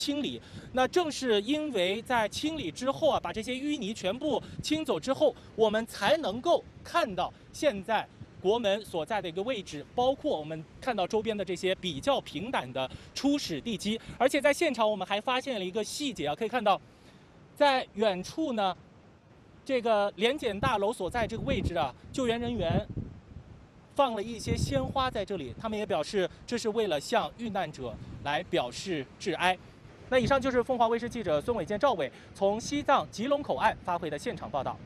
清理。那正是因为在清理之后啊，把这些淤泥全部清走之后，我们才能够看到现在国门所在的一个位置，包括我们看到周边的这些比较平坦的初始地基。而且在现场我们还发现了一个细节啊，可以看到，在远处呢，这个联检大楼所在这个位置啊，救援人员放了一些鲜花在这里，他们也表示这是为了向遇难者来表示致哀。那以上就是凤凰卫视记者孙伟健、赵伟从西藏吉隆口岸发回的现场报道。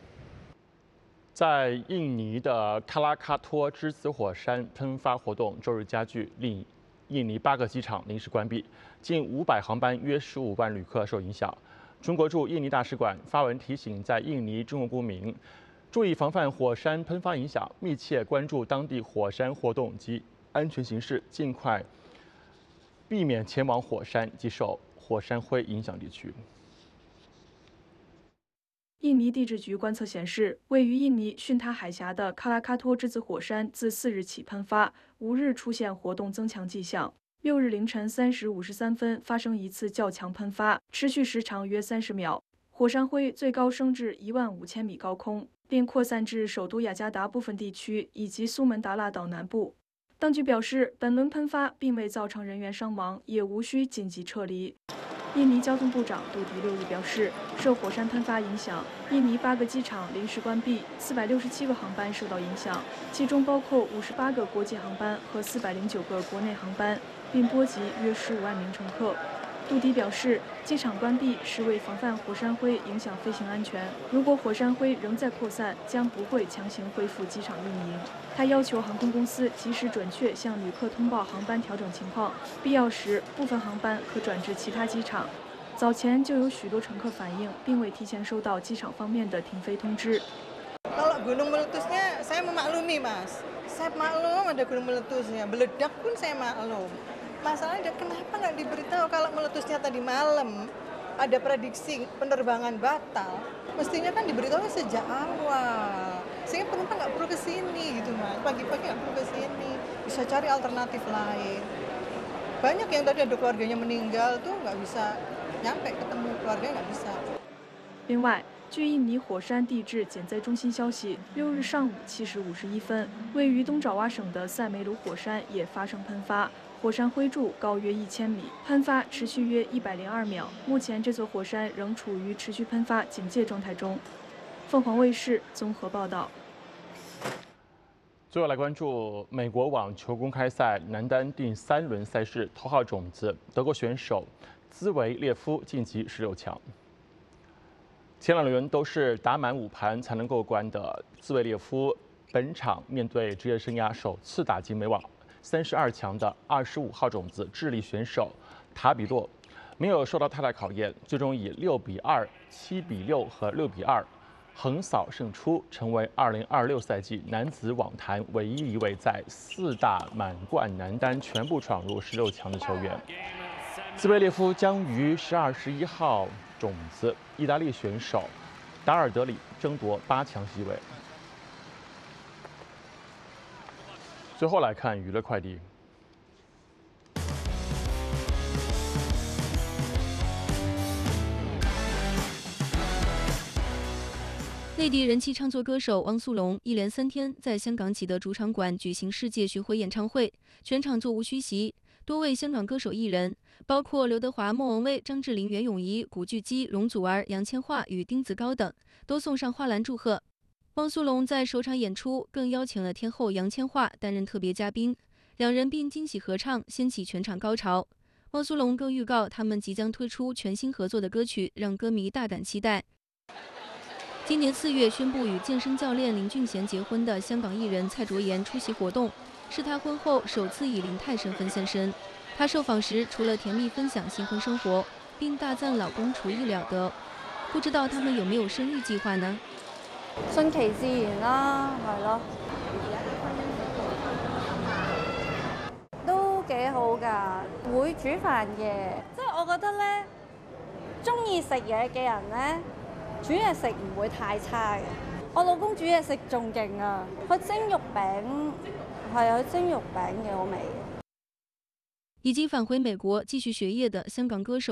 在印尼的喀拉喀托之子火山喷发活动周日加剧，令印尼8个机场临时关闭，近500航班、约15万旅客受影响。中国驻印尼大使馆发文提醒在印尼中国公民注意防范火山喷发影响，密切关注当地火山活动及安全形势，尽快避免前往火山及受火山灰影响地区。 印尼地质局观测显示，位于印尼巽他海峡的喀拉喀托之子火山自4日起喷发，5日出现活动增强迹象。6日凌晨3时53分发生一次较强喷发，持续时长约30秒，火山灰最高升至15000米高空，并扩散至首都雅加达部分地区以及苏门答腊岛南部。当局表示，本轮喷发并未造成人员伤亡，也无需紧急撤离。印尼交通部长杜迪6日表示，受火山喷发影响，印尼8个机场临时关闭，467个航班受到影响，其中包括58个国际航班和409个国内航班，并波及约15万名乘客。杜迪表示，机场关闭是为防范火山灰影响飞行安全。如果火山灰仍在扩散，将不会强行恢复机场运营。他要求航空公司及时准确向旅客通报航班调整情况，必要时部分航班可转至其他机场。早前就有许多乘客反映，并未提前收到机场方面的停飞通知。 Kalau gunung meletusnya, saya memaklumi, Mas. Saya maklum ada gunung meletusnya, meledak pun saya maklum. Masalahnya kenapa nggak diberitahu kalau meletusnya tadi malam ada prediksi penerbangan batal? Mestinya kan diberitahu sejak awal, sehingga penumpang nggak perlu ke sini gitu Mas. Pagi-pagi nggak perlu ke sini, bisa cari alternatif lain. Banyak yang tadi ada keluarganya meninggal tuh nggak bisa nyampe ketemu keluarganya nggak bisa. 另外，据印尼火山地质减灾中心消息，6日上午7时51分，位于东爪哇省的塞梅鲁火山也发生喷发。火山灰柱高约1000米，喷发持续约102秒。目前，这座火山仍处于持续喷发警戒状态中。凤凰卫视综合报道。 最后来关注美国网球公开赛男单第3轮赛事，头号种子德国选手兹维列夫晋级16强。前2轮都是打满5盘才能过关的兹维列夫，本场面对职业生涯首次打进美网32强的25号种子智利选手塔比洛，没有受到太大考验，最终以6比2、7比6和6比2横扫胜出，成为2026赛季男子网坛唯一一位在4大满贯男单全部闯入16强的球员。兹维列夫将于12、11号种子意大利选手达尔德里争夺8强席位。最后来看娱乐快递。 内地人气唱作歌手汪苏泷一连3天在香港启德主场馆举行世界巡回演唱会，全场座无虚席，多位香港歌手艺人，包括刘德华、莫文蔚、张智霖、袁咏仪、古巨基、容祖儿、杨千嬅与丁子高等，都送上花篮祝贺。汪苏泷在首场演出更邀请了天后杨千嬅担任特别嘉宾，两人并惊喜合唱，掀起全场高潮。汪苏泷更预告他们即将推出全新合作的歌曲，让歌迷大感期待。今年4月宣布与健身教练林俊贤结婚的香港艺人蔡卓妍出席活动，是她婚后首次以林太身份现身。她受访时除了甜蜜分享新婚生活，并大赞老公厨艺了得。不知道他們有沒有生育計劃呢？ 順其自然啦，係咯，都幾好㗎。會煮飯嘅，即係我覺得咧，中意食嘢嘅人咧，煮嘢食唔會太差嘅。我老公煮嘢食仲勁啊，佢蒸肉餅係啊，佢蒸肉餅幾好味嘅。 以及返回美国继续学业的香港歌手。